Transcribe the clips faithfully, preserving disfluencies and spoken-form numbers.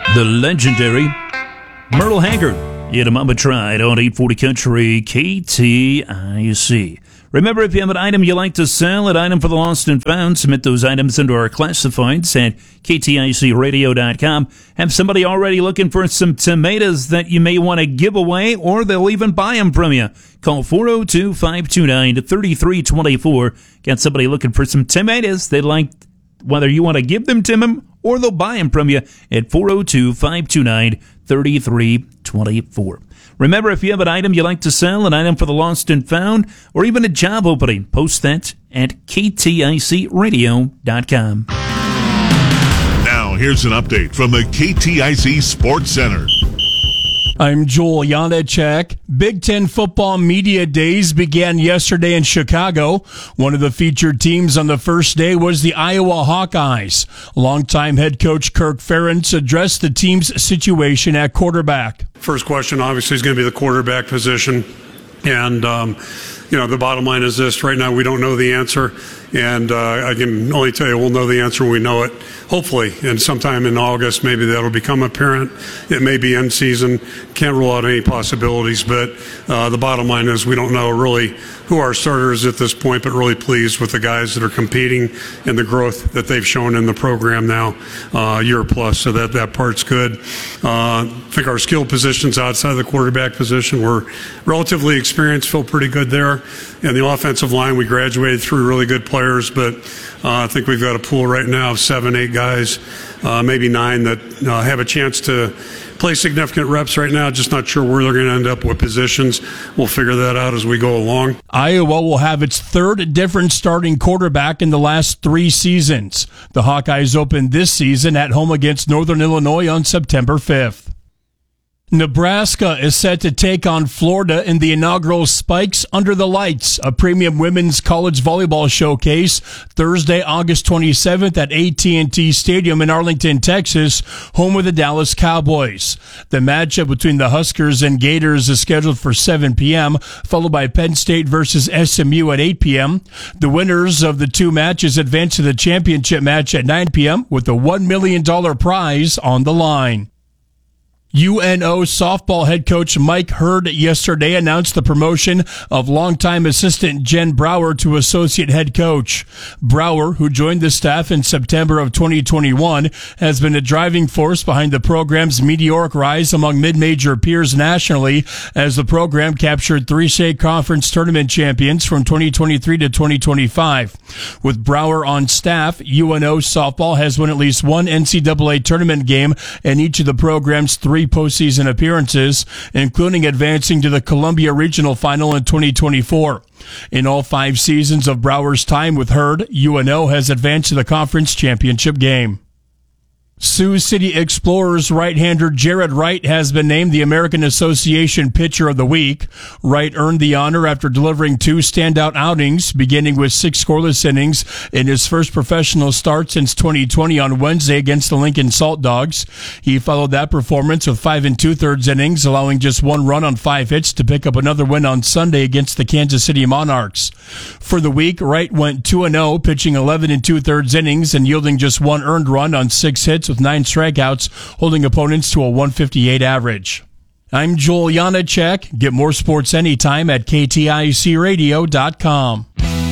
The legendary Merle Haggard. Yet a Mama Tried on eight forty Country K T I C. Remember, if you have an item you like to sell, an item for the lost and found, submit those items into our classifieds at K T I C radio dot com. Have somebody already looking for some tomatoes that you may want to give away, or they'll even buy them from you. Call four oh two, five two nine, three three two four. Got somebody looking for some tomatoes they'd like, whether you want to give them to them or they'll buy them from you at four oh two, five two nine, three three two four. Remember, if you have an item you like to sell, an item for the lost and found, or even a job opening, post that at K T I C radio dot com. Now, here's an update from the K T I C Sports Center. I'm Joel Janacek. Big Ten football media days began yesterday in Chicago. One of the featured teams on the first day was the Iowa Hawkeyes. Longtime head coach Kirk Ferentz addressed the team's situation at quarterback. First question, obviously, is going to be the quarterback position. And, um, you know, the bottom line is this. Right now, we don't know the answer. And uh, I can only tell you we'll know the answer when we know it, hopefully. And sometime in August, maybe that'll become apparent. It may be end season. Can't rule out any possibilities. But uh, the bottom line is we don't know really who our starter is at this point, but really pleased with the guys that are competing and the growth that they've shown in the program now, uh, year plus. So that, that part's good. Uh, I think our skill positions outside of the quarterback position were relatively experienced, feel pretty good there. And the offensive line, we graduated through really good players, but uh, I think we've got a pool right now of seven, eight guys, uh, maybe nine that uh, have a chance to play significant reps right now. Just not sure where they're going to end up with positions. We'll figure that out as we go along. Iowa will have its third different starting quarterback in the last three seasons. The Hawkeyes opened this season at home against Northern Illinois on September fifth. Nebraska is set to take on Florida in the inaugural Spikes Under the Lights, a premium women's college volleyball showcase, Thursday, August twenty-seventh at A T and T Stadium in Arlington, Texas, home of the Dallas Cowboys. The matchup between the Huskers and Gators is scheduled for seven p.m., followed by Penn State versus S M U at eight p.m. The winners of the two matches advance to the championship match at nine p.m. with a one million dollars prize on the line. U N O softball head coach Mike Hurd yesterday announced the promotion of longtime assistant Jen Brower to associate head coach. Brower, who joined the staff in September of twenty twenty-one, has been a driving force behind the program's meteoric rise among mid-major peers nationally as the program captured three state conference tournament champions from twenty twenty-three to twenty twenty-five. With Brower on staff, U N O softball has won at least one N C double A tournament game in each of the program's three postseason appearances, including advancing to the Columbia Regional Final in twenty twenty-four. In all five seasons of Brower's time with Hurd, U N O has advanced to the conference championship game. Sioux City Explorers right-hander Jared Wright has been named the American Association Pitcher of the Week. Wright earned the honor after delivering two standout outings, beginning with six scoreless innings in his first professional start since twenty twenty on Wednesday against the Lincoln Salt Dogs. He followed that performance with five and two-thirds innings, allowing just one run on five hits to pick up another win on Sunday against the Kansas City Monarchs. For the week, Wright went two and oh, pitching eleven and two-thirds innings and yielding just one earned run on six hits with nine strikeouts, holding opponents to a one fifty-eight average. I'm Joel Janacek. Get more sports anytime at K T I C radio dot com.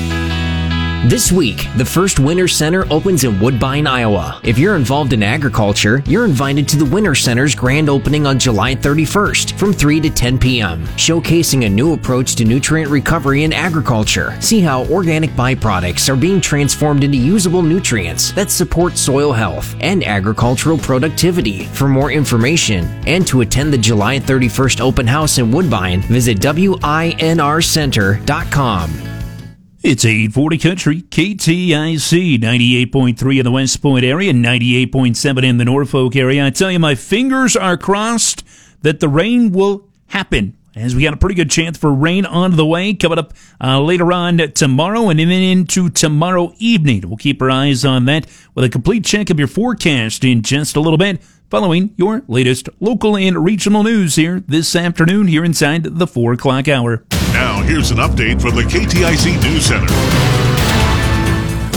This week, the first Winter Center opens in Woodbine, Iowa. If you're involved in agriculture, you're invited to the Winter Center's grand opening on July thirty-first from three to ten p.m., showcasing a new approach to nutrient recovery in agriculture. See how organic byproducts are being transformed into usable nutrients that support soil health and agricultural productivity. For more information and to attend the July thirty-first open house in Woodbine, visit W I N R center dot com. It's eight forty Country, K T I C, ninety-eight point three in the West Point area, ninety-eight point seven in the Norfolk area. I tell you, my fingers are crossed that the rain will happen, as we got a pretty good chance for rain on the way coming up uh, later on tomorrow and even into tomorrow evening. We'll keep our eyes on that with a complete check of your forecast in just a little bit, following your latest local and regional news here this afternoon here inside the four o'clock hour. Now, here's an update from the K T I C News Center.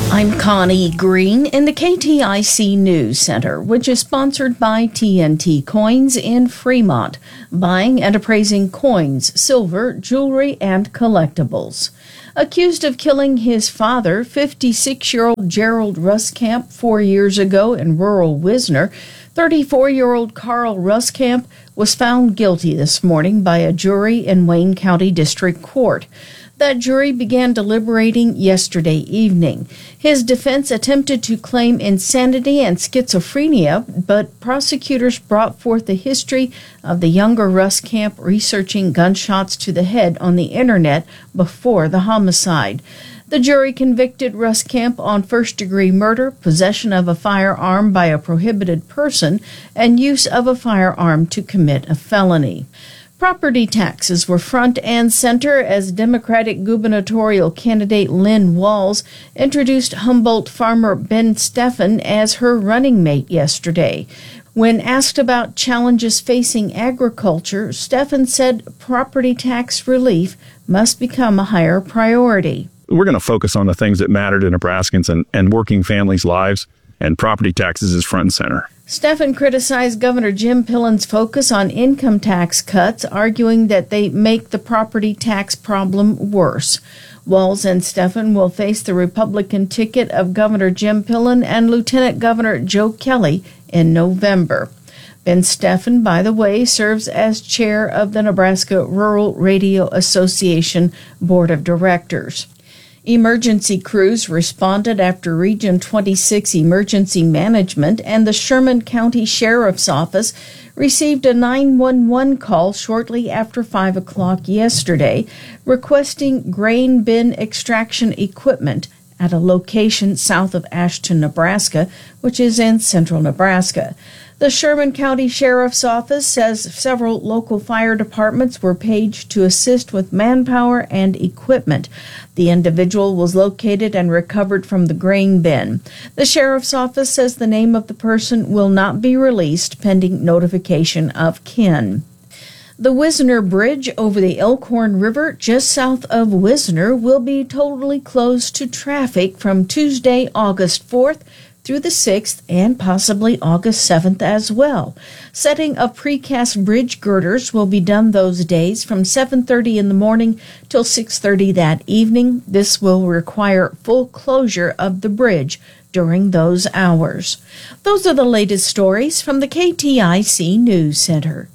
I'm Connie Green in the K T I C News Center, which is sponsored by T N T Coins in Fremont, buying and appraising coins, silver, jewelry, and collectibles. Accused of killing his father, fifty-six-year-old Gerald Ruskamp, four years ago in rural Wisner, thirty-four-year-old Carl Ruskamp was found guilty this morning by a jury in Wayne County District Court. That jury began deliberating yesterday evening. His defense attempted to claim insanity and schizophrenia, but prosecutors brought forth the history of the younger Ruskamp researching gunshots to the head on the internet before the homicide. The jury convicted Ruskamp on first-degree murder, possession of a firearm by a prohibited person, and use of a firearm to commit a felony. Property taxes were front and center as Democratic gubernatorial candidate Lynn Walz introduced Humboldt farmer Ben Steffen as her running mate yesterday. When asked about challenges facing agriculture, Steffen said property tax relief must become a higher priority. We're going to focus on the things that matter to Nebraskans and, and working families' lives, and property taxes is front and center. Steffen criticized Governor Jim Pillen's focus on income tax cuts, arguing that they make the property tax problem worse. Walz and Steffen will face the Republican ticket of Governor Jim Pillen and Lieutenant Governor Joe Kelly in November. Ben Steffen, by the way, serves as chair of the Nebraska Rural Radio Association Board of Directors. Emergency crews responded after Region twenty-six Emergency Management and the Sherman County Sheriff's Office received a nine one one call shortly after five o'clock yesterday requesting grain bin extraction equipment at a location south of Ashton, Nebraska, which is in central Nebraska. The Sherman County Sheriff's Office says several local fire departments were paged to assist with manpower and equipment. The individual was located and recovered from the grain bin. The Sheriff's Office says the name of the person will not be released pending notification of kin. The Wisner Bridge over the Elkhorn River just south of Wisner will be totally closed to traffic from Tuesday, August fourth through the sixth and possibly August seventh as well. Setting of precast bridge girders will be done those days from seven thirty in the morning till six thirty that evening. This will require full closure of the bridge during those hours. Those are the latest stories from the K T I C News Center.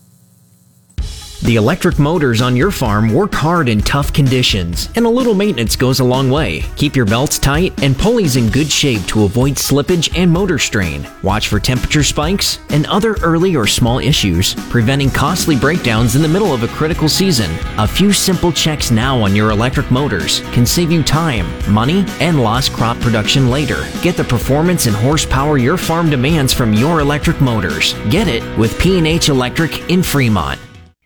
The electric motors on your farm work hard in tough conditions, and a little maintenance goes a long way. Keep your belts tight and pulleys in good shape to avoid slippage and motor strain. Watch for temperature spikes and other early or small issues, preventing costly breakdowns in the middle of a critical season. A few simple checks now on your electric motors can save you time, money, and lost crop production later. Get the performance and horsepower your farm demands from your electric motors. Get it with P and H Electric in Fremont.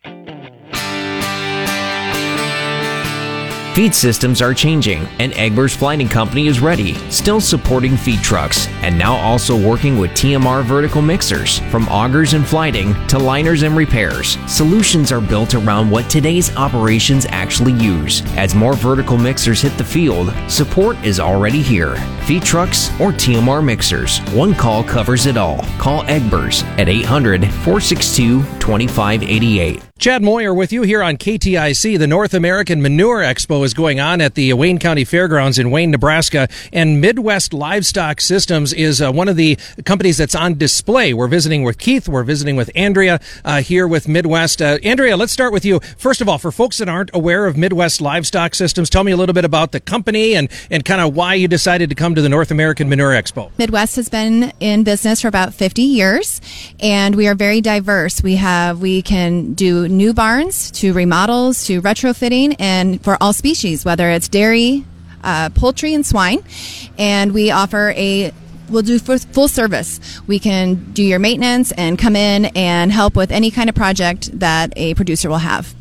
Feed systems are changing, and Egbers Flighting Company is ready, still supporting feed trucks, and now also working with T M R vertical mixers. From augers and flighting to liners and repairs, solutions are built around what today's operations actually use. As more vertical mixers hit the field, support is already here. Feed trucks or T M R mixers, one call covers it all. Call Egbers at eight hundred, four six two, two five eight eight. Chad Moyer with you here on K T I C. The North American Manure Expo is going on at the Wayne County Fairgrounds in Wayne, Nebraska, and Midwest Livestock Systems is uh, one of the companies that's on display. We're visiting with Keith. We're visiting with Andrea uh, here with Midwest. Uh, Andrea, let's start with you. First of all, for folks that aren't aware of Midwest Livestock Systems, tell me a little bit about the company and, and kind of why you decided to come to the North American Manure Expo. Midwest has been in business for about fifty years, and we are very diverse. We have, we can do new barns to remodels to retrofitting, and for all species, whether it's dairy, uh, poultry, and swine. And we offer a We'll do full service. We can do your maintenance and come in and help with any kind of project that a producer will have.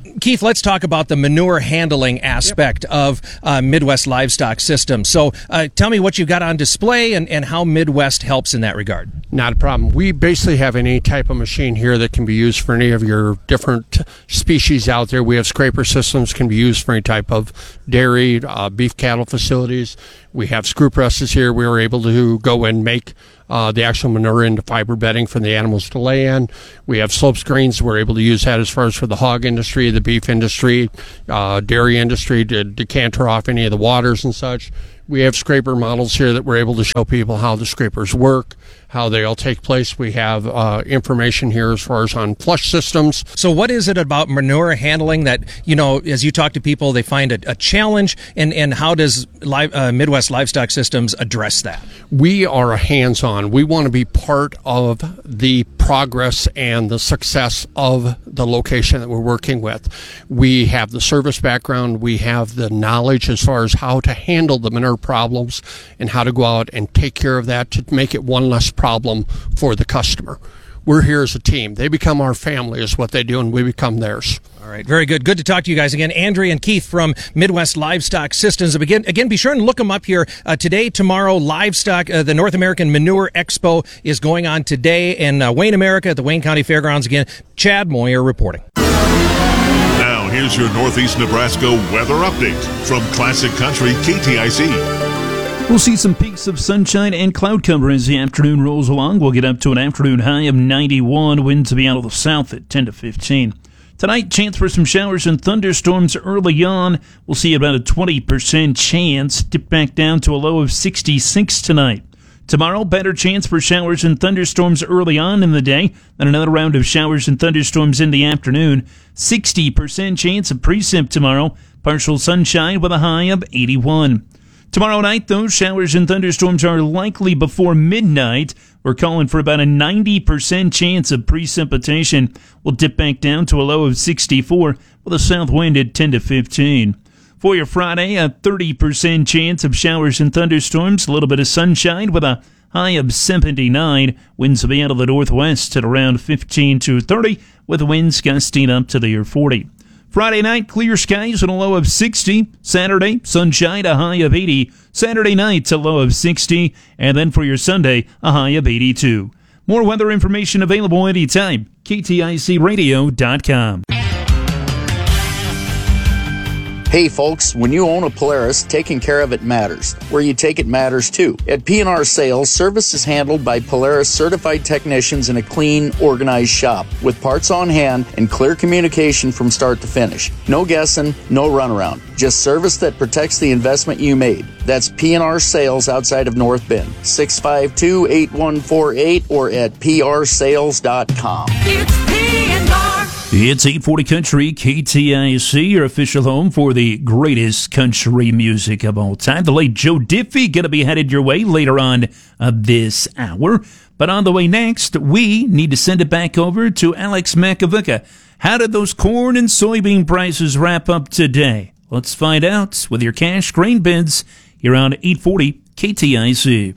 Keith, let's talk about the manure handling aspect yep. of uh, Midwest Livestock Systems. So uh, tell me what you've got on display and, and how Midwest helps in that regard. Not a problem. We basically have any type of machine here that can be used for any of your different species out there. We have scraper systems can be used for any type of dairy, uh, beef cattle facilities. We have screw presses here. We were able to go and make uh, the actual manure into fiber bedding for the animals to lay in. We have slope screens. We're able to use that as far as for the hog industry, the beef industry, uh, dairy industry to decanter off any of the waters and such. We have scraper models here that we're able to show people how the scrapers work, how they all take place. We have uh, information here as far as on flush systems. So what is it about manure handling that, you know, as you talk to people, they find a, a challenge, and, and how does live, uh, Midwest Livestock Systems address that? We are hands-on. We want to be part of the progress and the success of the location that we're working with. We have the service background. We have the knowledge as far as how to handle the manure problems and how to go out and take care of that to make it one less problem for the customer. We're here as a team. They become our family is what they do, and we become theirs. All right, very good. Good to talk to you guys again. Andrea and Keith from Midwest Livestock Systems. Again, again be sure and look them up here uh, today, tomorrow. Livestock, uh, the North American Manure Expo is going on today in uh, Wayne, America at the Wayne County Fairgrounds. Again, Chad Moyer reporting. Now, here's your Northeast Nebraska weather update from Classic Country K T I C. We'll see some peaks of sunshine and cloud cover as the afternoon rolls along. We'll get up to an afternoon high of ninety-one. Winds will be out of the south at ten to fifteen. Tonight, chance for some showers and thunderstorms early on. We'll see about a twenty percent chance. Dip back down to a low of sixty-six tonight. Tomorrow, better chance for showers and thunderstorms early on in the day. Then another round of showers and thunderstorms in the afternoon. sixty percent chance of precip tomorrow. Partial sunshine with a high of eighty-one. Tomorrow night, those showers and thunderstorms are likely before midnight. We're calling for about a ninety percent chance of precipitation. We'll dip back down to a low of sixty-four with a south wind at ten to fifteen. For your Friday, a thirty percent chance of showers and thunderstorms. A little bit of sunshine with a high of seventy-nine. Winds will be out of the northwest at around fifteen to thirty with winds gusting up to the forty. Friday night, clear skies and a low of sixty. Saturday, sunshine, a high of eighty. Saturday night, a low of sixty. And then for your Sunday, a high of eighty-two. More weather information available anytime. K T I C radio dot com. Hey folks, when you own a Polaris, taking care of it matters. Where you take it matters too. At P and R Sales, service is handled by Polaris certified technicians in a clean, organized shop with parts on hand and clear communication from start to finish. No guessing, no runaround. Just service that protects the investment you made. That's P and R Sales outside of North Bend. six five two, eight one four eight or at P R sales dot com. It's P and R. It's eight forty Country, K T I C, your official home for the greatest country music of all time. The late Joe Diffie going to be headed your way later on uh, this hour. But on the way next, we need to send it back over to Alex Makovica. How did those corn and soybean prices wrap up today? Let's find out with your cash grain bids here on eight forty K T I C.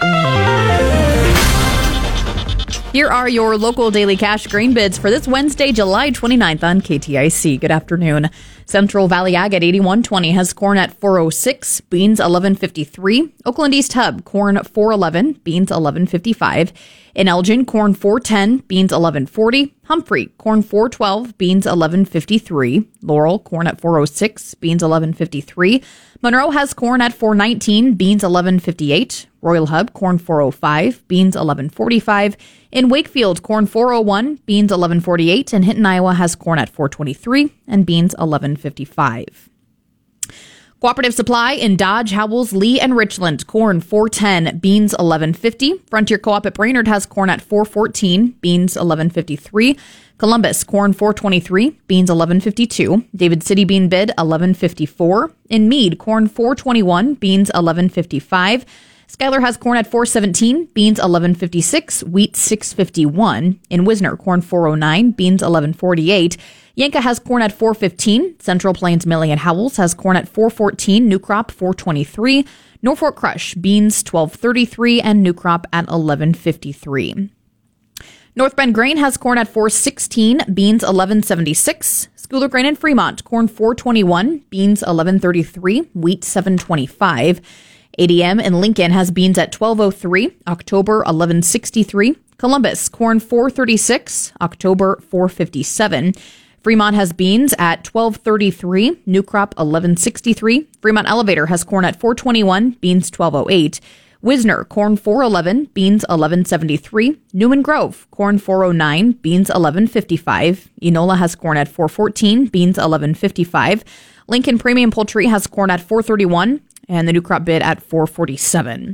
Here are your local daily cash grain bids for this Wednesday, July twenty-ninth on K T I C. Good afternoon. Central Valley Ag at eighty-one twenty has corn at four oh six, beans eleven fifty-three. Oakland East Hub, corn four eleven, beans eleven fifty-five. In Elgin, corn four ten, beans eleven forty. Humphrey, corn four twelve, beans eleven fifty-three. Laurel, corn at four oh six, beans eleven fifty-three. Monroe has corn at four nineteen, beans eleven fifty-eight. Royal Hub, corn four oh five, beans eleven forty-five. In Wakefield, corn four oh one, beans eleven forty-eight. And Hinton, Iowa has corn at four twenty-three and beans eleven fifty-five. Cooperative Supply in Dodge, Howells, Lee, and Richland, corn four ten, beans eleven fifty. Frontier Co-op at Brainerd has corn at four fourteen, beans eleven fifty-three. Columbus, corn four twenty-three, beans eleven fifty-two. David City bean bid eleven fifty-four. In Meade, corn four twenty-one, beans eleven fifty-five. Schuyler has corn at four seventeen, beans eleven fifty-six, wheat six fifty-one. In Wisner, corn four oh nine, beans eleven forty-eight. Yanka has corn at four fifteen. Central Plains Milling at Howells has corn at four fourteen, new crop four twenty-three. Norfolk Crush, beans twelve thirty-three, and new crop at eleven fifty-three. North Bend Grain has corn at four sixteen, beans eleven seventy-six. Schooler Grain in Fremont, corn four twenty-one, beans eleven thirty-three, wheat seven twenty-five. A D M in Lincoln has beans at twelve oh three, October eleven sixty-three. Columbus, corn four thirty-six, October four fifty-seven. Fremont has beans at twelve thirty-three, new crop eleven sixty-three. Fremont Elevator has corn at four twenty-one, beans twelve oh eight. Wisner, corn four eleven, beans eleven seventy-three. Newman Grove, corn four oh nine, beans eleven fifty-five. Enola has corn at four fourteen, beans eleven fifty-five. Lincoln Premium Poultry has corn at four thirty-one, and the new crop bid at four forty-seven.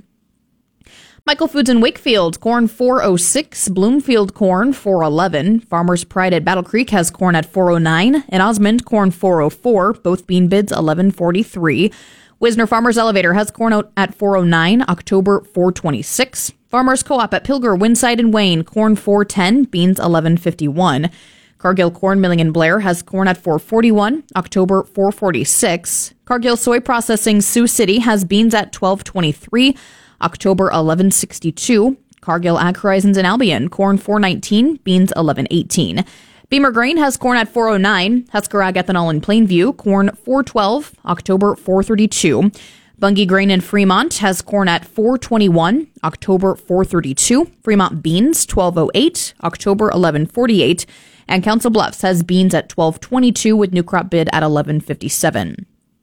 Michael Foods in Wakefield, corn four oh six, Bloomfield corn four eleven. Farmers Pride at Battle Creek has corn at four oh nine, and Osmond corn four oh four, both bean bids eleven forty-three. Wisner Farmers Elevator has corn out at four oh nine, October four twenty-six. Farmers Co-op at Pilger, Winside, and Wayne, corn four ten, beans eleven fifty-one. Cargill Corn Milling in Blair has corn at four forty-one, October four forty-six. Cargill Soy Processing Sioux City has beans at twelve twenty-three, October eleven sixty-two. Cargill Ag Horizons in Albion, corn four nineteen, beans eleven eighteen. Beamer Grain has corn at four oh nine. Husker Ag Ethanol in Plainview, corn four twelve, October four thirty-two. Bungie Grain in Fremont has corn at four twenty-one, October four thirty-two. Fremont Beans twelve oh eight, October eleven forty-eight. And Council Bluffs has beans at twelve twenty-two with new crop bid at eleven fifty-seven.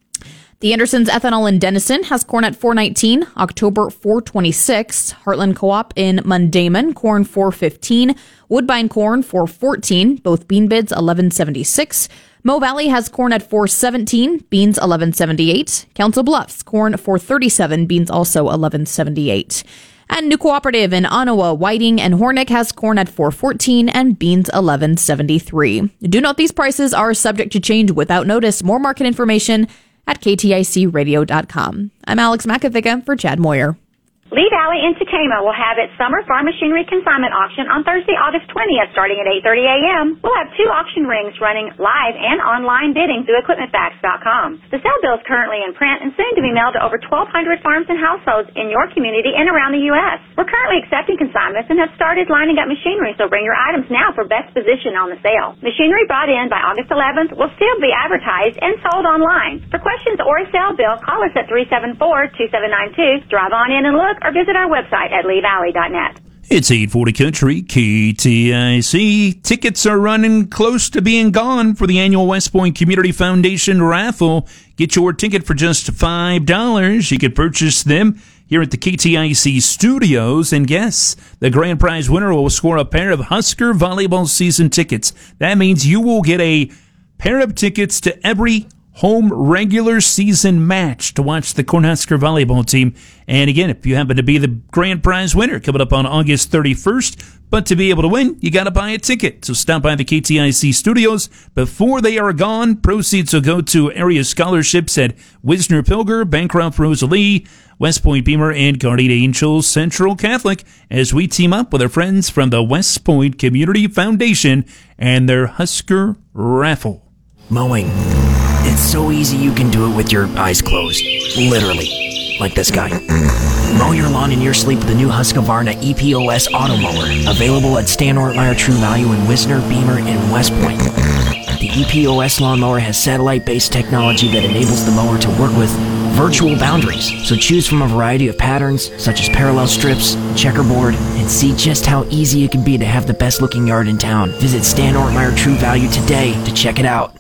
The Andersons Ethanol in Denison has corn at four nineteen, October four twenty-six. Heartland Co-op in Mundaman, corn four fifteen. Woodbine corn four fourteen, both bean bids eleven seventy-six. Mo Valley has corn at four seventeen, beans eleven seventy-eight. Council Bluffs, corn four thirty-seven, beans also eleven seventy-eight. And New Cooperative in Ottawa, Whiting, and Hornick has corn at four fourteen and beans eleven seventy-three. Do note these prices are subject to change without notice. More market information at k t i c radio dot com. I'm Alex McAfee for Chad Moyer. Lee Valley in Tacoma will have its Summer Farm Machinery Consignment Auction on Thursday, August twentieth, starting at eight thirty a.m. We'll have two auction rings running live and online bidding through equipment facts dot com. The sale bill is currently in print and soon to be mailed to over twelve hundred farms and households in your community and around the U S. We're currently accepting consignments and have started lining up machinery, so bring your items now for best position on the sale. Machinery brought in by August eleventh will still be advertised and sold online. For questions or a sale bill, call us at three seven four, two seven nine two, drive on in and look, or visit our website at lee valley dot net. It's eight forty Country, K T I C. Tickets are running close to being gone for the annual West Point Community Foundation raffle. Get your ticket for just five dollars. You can purchase them here at the K T I C studios. And guess, the grand prize winner will score a pair of Husker volleyball season tickets. That means you will get a pair of tickets to every home regular season match to watch the Cornhusker volleyball team. And again, if you happen to be the grand prize winner coming up on August thirty-first, but to be able to win, you got to buy a ticket. So stop by the K T I C studios before they are gone. Proceeds will go to area scholarships at Wisner Pilger, Bancroft Rosalie, West Point Beamer, and Guardian Angels Central Catholic as we team up with our friends from the West Point Community Foundation and their Husker raffle. Mowing. It's so easy you can do it with your eyes closed. Literally. Like this guy. Mow your lawn in your sleep with the new Husqvarna E P O S Auto Mower. Available at Stan Ortmeyer True Value in Wisner, Beamer, and West Point. The E P O S lawnmower has satellite-based technology that enables the mower to work with virtual boundaries. So choose from a variety of patterns, such as parallel strips, checkerboard, and see just how easy it can be to have the best-looking yard in town. Visit Stan Ortmeyer True Value today to check it out.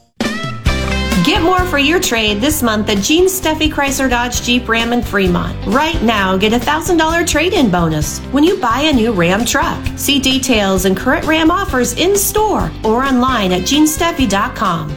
Get more for your trade this month at Gene Steffi Chrysler Dodge Jeep Ram in Fremont. Right now, get a one thousand dollars trade-in bonus when you buy a new Ram truck. See details and current Ram offers in-store or online at gene steffi dot com.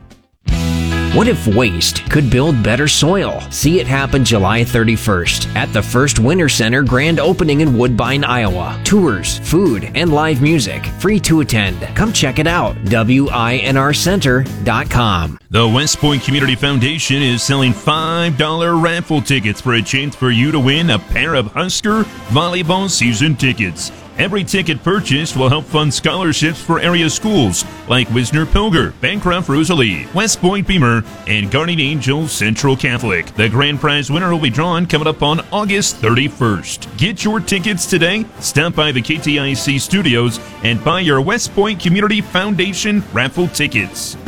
What if waste could build better soil? See it happen July thirty-first at the First Winter Center grand opening in Woodbine, Iowa. Tours, food, and live music. Free to attend. Come check it out. W I N R center dot com. The West Point Community Foundation is selling five dollars raffle tickets for a chance for you to win a pair of Husker volleyball season tickets. Every ticket purchased will help fund scholarships for area schools like Wisner-Pilger, Bancroft Rosalie, West Point Beamer, and Guardian Angels Central Catholic. The grand prize winner will be drawn coming up on August thirty-first. Get your tickets today. Stop by the K T I C studios and buy your West Point Community Foundation raffle tickets.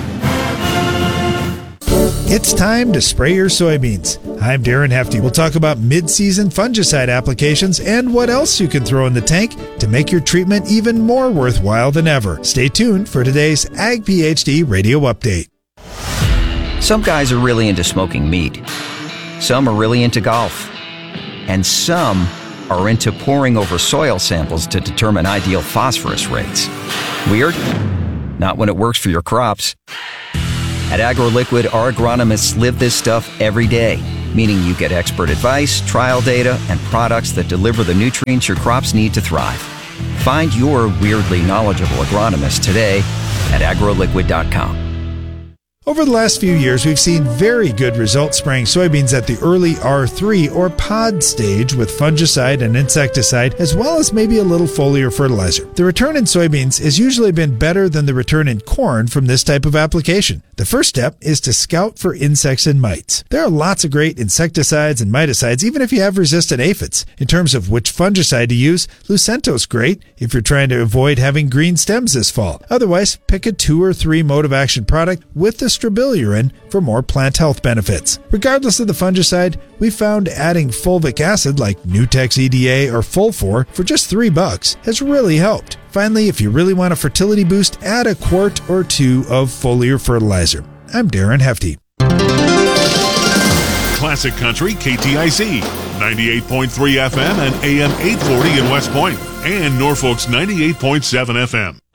It's time to spray your soybeans. I'm Darren Hefty. We'll talk about mid-season fungicide applications and what else you can throw in the tank to make your treatment even more worthwhile than ever. Stay tuned for today's Ag PhD Radio Update. Some guys are really into smoking meat. Some are really into golf. And some are into poring over soil samples to determine ideal phosphorus rates. Weird? Not when it works for your crops. At AgroLiquid, our agronomists live this stuff every day, meaning you get expert advice, trial data, and products that deliver the nutrients your crops need to thrive. Find your weirdly knowledgeable agronomist today at agroliquid dot com. Over the last few years, we've seen very good results spraying soybeans at the early R three or pod stage with fungicide and insecticide, as well as maybe a little foliar fertilizer. The return in soybeans has usually been better than the return in corn from this type of application. The first step is to scout for insects and mites. There are lots of great insecticides and miticides, even if you have resistant aphids. In terms of which fungicide to use, Lucento's great if you're trying to avoid having green stems this fall. Otherwise, pick a two or three mode of action product with the strobilurin for more plant health benefits. Regardless of the fungicide, we found adding fulvic acid like Nutex E D A or Fulfor for just three bucks has really helped. Finally, if you really want a fertility boost, add a quart or two of foliar fertilizer. I'm Darren Hefty. Classic Country K T I C, ninety-eight point three F M and A M eight forty in West Point, and Norfolk's ninety-eight point seven F M.